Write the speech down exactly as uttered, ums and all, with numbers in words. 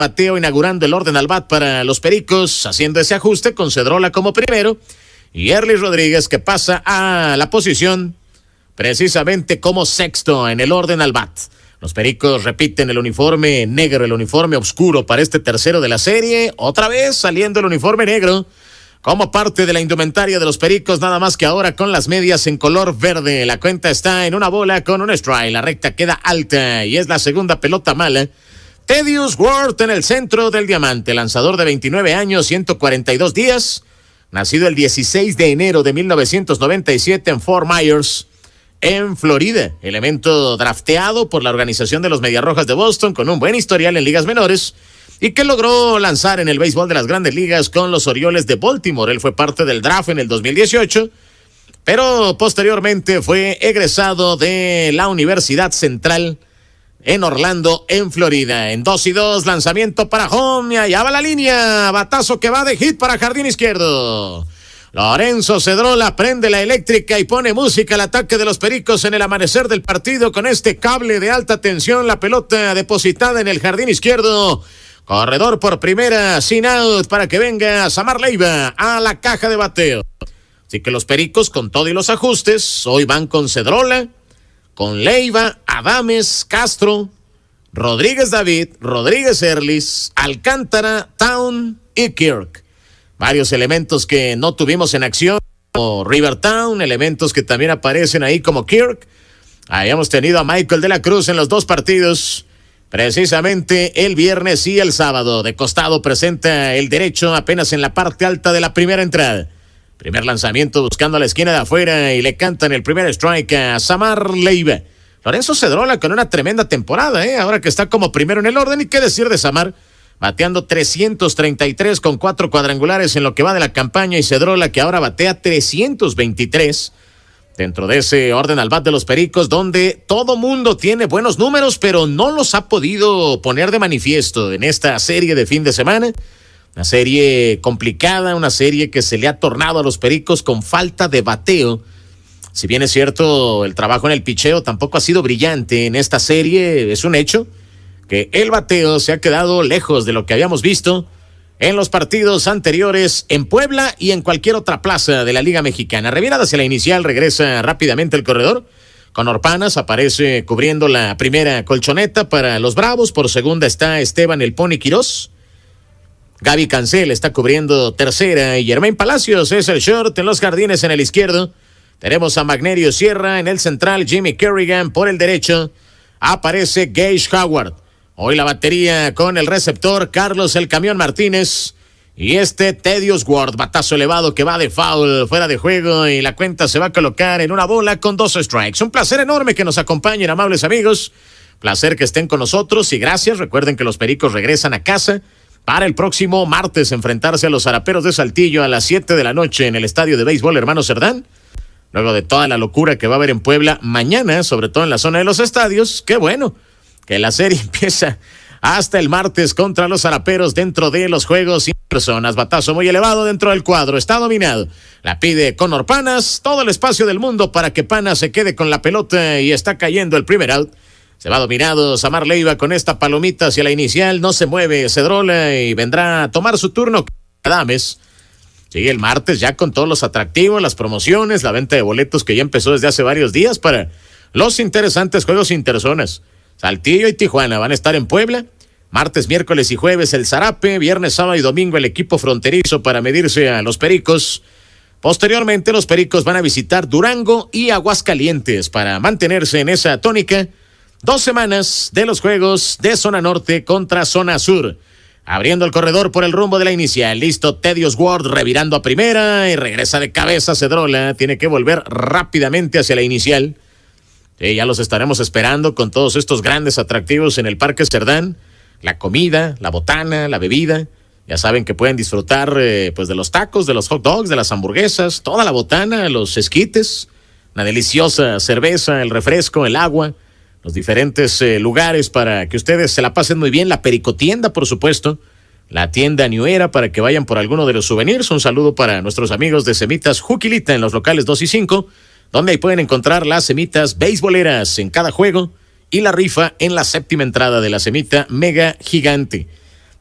bateo inaugurando el orden al bat para los Pericos, haciendo ese ajuste con Cedrola como primero y Erlis Rodríguez que pasa a la posición precisamente como sexto en el orden al bat. Los Pericos repiten el uniforme negro, el uniforme oscuro para este tercero de la serie, otra vez saliendo el uniforme negro como parte de la indumentaria de los Pericos, nada más que ahora con las medias en color verde. La cuenta está en una bola con un strike, la recta queda alta y es la segunda pelota mala. Thaddeus Ward en el centro del diamante, lanzador de veintinueve años, ciento cuarenta y dos días, nacido el dieciséis de enero de mil novecientos noventa y siete en Fort Myers, en Florida. Elemento drafteado por la organización de los Mediarrojas de Boston con un buen historial en ligas menores y que logró lanzar en el béisbol de las grandes ligas con los Orioles de Baltimore. Él fue parte del draft en el dos mil dieciocho, pero posteriormente fue egresado de la Universidad Central en Orlando, en Florida. En dos y dos, lanzamiento para home, y allá va la línea, batazo que va de hit para jardín izquierdo. Lorenzo Cedrola prende la eléctrica y pone música al ataque de los Pericos en el amanecer del partido con este cable de alta tensión, la pelota depositada en el jardín izquierdo. Corredor por primera, sin out para que venga Samar Leiva a la caja de bateo. Así que los Pericos con todo y los ajustes, hoy van con Cedrola, con Leiva, Adames, Castro, Rodríguez David, Rodríguez Erlis, Alcántara, Town y Kirk. Varios elementos que no tuvimos en acción, como River Town, elementos que también aparecen ahí como Kirk. Habíamos tenido a Michael de la Cruz en los dos partidos, precisamente el viernes y el sábado. De costado presenta el derecho apenas en la parte alta de la primera entrada. Primer lanzamiento buscando a la esquina de afuera y le cantan el primer strike a Samar Leiva. Lorenzo Cedrola con una tremenda temporada, ¿eh? Ahora que está como primero en el orden, y qué decir de Samar, bateando trescientos treinta y tres con cuatro cuadrangulares en lo que va de la campaña, y Cedrola que ahora batea trescientos veintitrés dentro de ese orden al bat de los Pericos, donde todo mundo tiene buenos números, pero no los ha podido poner de manifiesto en esta serie de fin de semana. Una serie complicada, una serie que se le ha tornado a los Pericos con falta de bateo. Si bien es cierto, el trabajo en el picheo tampoco ha sido brillante en esta serie, es un hecho que el bateo se ha quedado lejos de lo que habíamos visto en los partidos anteriores en Puebla y en cualquier otra plaza de la Liga Mexicana. Revirada hacia la inicial, regresa rápidamente el corredor. Conor Panas aparece cubriendo la primera colchoneta para los Bravos. Por segunda está Esteban El Pony Quirós. Gaby Cancel está cubriendo tercera y Germain Palacios es el short en los jardines en el izquierdo. Tenemos a Magnerio Sierra en el central, Jimmy Kerrigan por el derecho. Aparece Gage Howard. Hoy la batería con el receptor Carlos El Camión Martínez y este Thaddeus Ward, batazo elevado que va de foul, fuera de juego, y la cuenta se va a colocar en una bola con dos strikes. Un placer enorme que nos acompañen, amables amigos. Placer que estén con nosotros y gracias. Recuerden que los Pericos regresan a casa para el próximo martes enfrentarse a los Zaraperos de Saltillo a las siete de la noche en el estadio de béisbol Hermano Cerdán. Luego de toda la locura que va a haber en Puebla mañana, sobre todo en la zona de los estadios, qué bueno que la serie empieza hasta el martes contra los Zaraperos dentro de los juegos sin personas. Batazo muy elevado dentro del cuadro, está dominado. La pide Conor Panas, todo el espacio del mundo para que Panas se quede con la pelota y está cayendo el primer out. Se va dominado Samar Leiva con esta palomita hacia la inicial, no se mueve Cedrola y vendrá a tomar su turno Adames. Sigue el martes ya con todos los atractivos, las promociones, la venta de boletos que ya empezó desde hace varios días para los interesantes juegos interzonas. Saltillo y Tijuana van a estar en Puebla. Martes, miércoles y jueves el Zarape. Viernes, sábado y domingo el equipo fronterizo para medirse a los Pericos. Posteriormente los Pericos van a visitar Durango y Aguascalientes para mantenerse en esa tónica. Dos semanas de los juegos de zona norte contra zona sur. Abriendo el corredor por el rumbo de la inicial. Listo, Thaddeus Ward revirando a primera y regresa de cabeza Cedrola. Tiene que volver rápidamente hacia la inicial. Sí, ya los estaremos esperando con todos estos grandes atractivos en el Parque Cerdán. La comida, la botana, la bebida. Ya saben que pueden disfrutar eh, pues de los tacos, de los hot dogs, de las hamburguesas, toda la botana, los esquites, una deliciosa cerveza, el refresco, el agua. Los diferentes eh, lugares para que ustedes se la pasen muy bien. La Pericotienda, por supuesto. La tienda Niuera para que vayan por alguno de los souvenirs. Un saludo para nuestros amigos de Semitas Juquilita en los locales dos y cinco, donde ahí pueden encontrar las semitas beisboleras en cada juego y la rifa en la séptima entrada de la semita mega gigante.